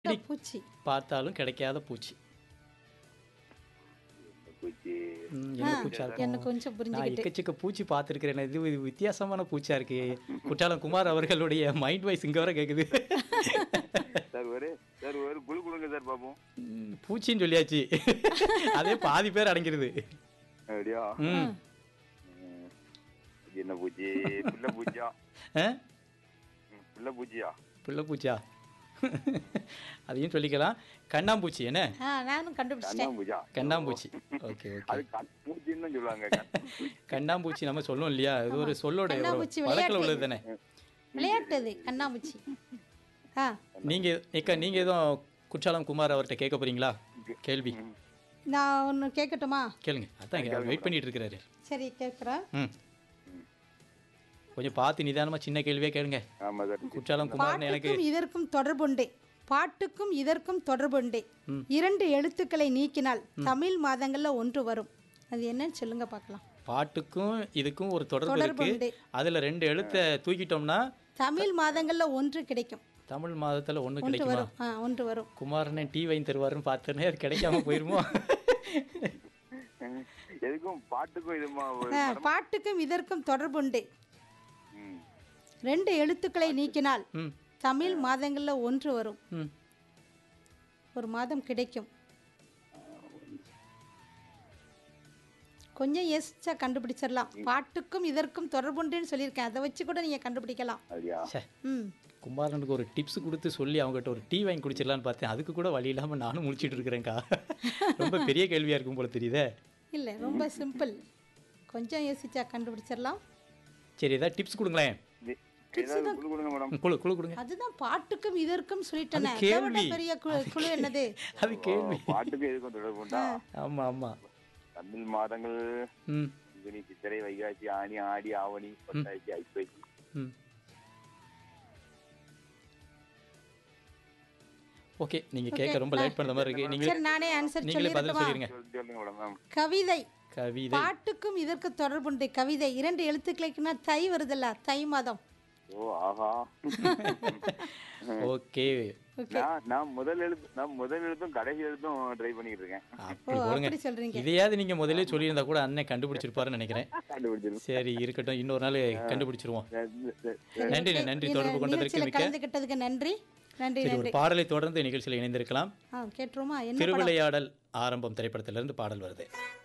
தேடி பூச்சி. பார்த்தாலும் கிடைக்காத பூச்சி. பூச்சி என்ன பூச்சா எனக்கு இருக்கும்? கொஞ்சம் நான் புரிஞ்சுக்கிட்டு. எக்கச்சக்க பூச்சி பார்த்துருக்கிறேன். இது வித்தியாசமான பூச்சா இருக்கு. குற்றாலம் குமார் அவர்களுடைய மைண்ட் வாய்ஸ் இங்க வர கேக்குது. சார் ஒரு குழு கொடுங்க சார் பாப்போம். பூச்சின்னு சொல்லியாச்சு. அதே பாதி பேர் அடங்கிருது. அப்படியா? ம். என்ன பூச்சி? பிள்ளை பூச்சியா? ஆ? பிள்ளை பூச்சியா? பிள்ளை பூச்சா? அதையும் சொல்லிக்கலாம். கண்ணாம்பூச்சி என்ன? நானும் கண்டுபிடிச்சிட்டேன். கண்ணாம்பூச்சா? கண்ணாம்பூச்சி. Okay okay. அது பூச்சின்னு தான் சொல்லுவாங்க. கண்ணாம்பூச்சி நம்ம சொல்லுவோம் இல்லையா? இது ஒரு சொல்லோட கண்ணாம்பூச்சி வழக்கில் விளையாட்டு. உள்ளது தானே. விளையாட்டு அது கண்ணாமூச்சி. நீங்க எதுவும் குற்றாலம் குமார் அவர்கிட்ட கேட்க போறீங்களா? கேள்வி நான் ஒன்று கேட்கட்டுமா? கேளுங்க. அதான் வெயிட் பண்ணிட்டு இருக்கிறாரு. சரி கேட்குறேன். ம். கொஞ்சம் பார்த்து நிதானமா சின்ன கேள்வியே கேளுங்க. ஆமா சார். குற்றாலம் குமார் எனக்கு பாட்டுக்கும் இதற்கும் தொடர்புண்டே. பாட்டுக்கும் இதற்கும் தொடர்புண்டே. 2 எழுத்துக்களை நீக்கினால் தமிழ் மாதங்கள்ல ஒன்று வரும். அது என்னன்னு சொல்லுங்க பார்க்கலாம். பாட்டுக்கும் இதுக்கும் ஒரு தொடர்பு இருக்கு. தொடர்புண்டு. அதுல 2 எழுத்தை தூக்கிட்டோம்னா தமிழ் மாதங்கள்ல ஒன்று கிடைக்கும். தமிழ் மாதத்துல ஒன்று ஒன்று கிடைக்குமா? வரும். ஒன்று வரும். குமாரனே டீ வாங்கி தருவாருன்னு பார்த்தேனே, அது கிடைக்காம போயிருமோ? எதுக்கும் பாட்டுக்கும் இதுமா பாட்டுக்கும் இதற்கும் தொடர்புண்டே. ம். 2 எழுத்துக்களை நீக்கினால் ம். தமிழ் மாதங்கள்ல ஒன்று வரும். ம். ஒரு மாதம் கிடைக்கும். கொஞ்சம் யோசிச்சா கண்டுபிடிச்சிடலாம். பாட்டுக்கும் இதற்கும் தொடர்புண்டுன்னு சொல்லியிருக்கேன். அதை வச்சு கூட நீங்க கண்டுபிடிக்கலாம். அப்படியா? சே, ம் குமாரனுக்கு ஒரு டிப்ஸ் கொடுத்து சொல்லி அவங்ககிட்ட ஒரு டீ வாங்கி குடிச்சிடலான்னு பார்த்தேன். அதுக்கு கூட வழி இல்லாம நானும் முடிச்சிட்டு இருக்கிறேன்க்கா. ரொம்ப பெரிய கேள்வியா இருக்கும் போல தெரியுதே. இல்லை, ரொம்ப சிம்பிள். கொஞ்சம் யோசிச்சா கண்டுபிடிச்சிடலாம். சரி, ஏதாவது டிப்ஸ் கொடுங்களேன். ஏதாவது குழு கொடுங்க மேடம். குழு கொடுங்க. அதுதான் பாட்டுக்கும் இதற்கும் சொல்லிட்டேனே. அது அதை விட கேள்வி. பெரிய குழு என்னது? அது கேள்வி. பாட்டுக்கும் எதுக்கும் தொடர்புண்டா? ஆமா ஆமா. தமிழ் மாதங்கள் ம். இனி சித்திரை, வைகாசி, ஆனி, ஆடி, ஆவணி, புரட்டாசி, ஐப்பசி. ம். ஓகே, நீங்க கேட்க ரொம்ப லேட் பண்ண மாதிரி இருக்கு. சரி, நானே ஆன்சர் நீங்களே பதில் சொல்லிடட்டுமா? சொல்லிருங்க. சொல்லுங்க மேடம். கவிதை. கவிதை. பாட்டுக்கும் இதற்கு தொடர்புண்டு. கவிதை 2 எழுத்துக்களுக்குன்னா தை வருதுல்ல, தை மாதம். ஓ ஆஹா. ஓகே. நான் முதல் எழுத்தும் கடைசி எழுத்தும் ட்ரை பண்ணிட்டு இருக்கேன். அப்படி போடுங்க. அப்படி சொல்றீங்க. இதையாவது நீங்க முதல்ல சொல்லியிருந்தா கூட அண்ணன் கண்டுபிடிச்சிருப்பாருன்னு நினைக்கிறேன். கண்டுபிடிச்சிருக்கேன். சரி, இருக்கட்டும். இன்னொரு நாள் கண்டுபிடிச்சிருவோம். நன்றி நன்றி. இந்த தொடர்பு கொண்டதற்கு நிகழ்ச்சியில மிக்க கலந்துக்கிட்டதுக்கு நன்றி. நன்றி சரி, ஒரு நன்றி. பாடலை தொடர்ந்து நிகழ்ச்சியில் இணைந்திருக்கலாம். கேட்டுருமா? என்ன படம்? திருவிளையாடல் ஆரம்பம் திரைப்படத்திலிருந்து பாடல் வருது.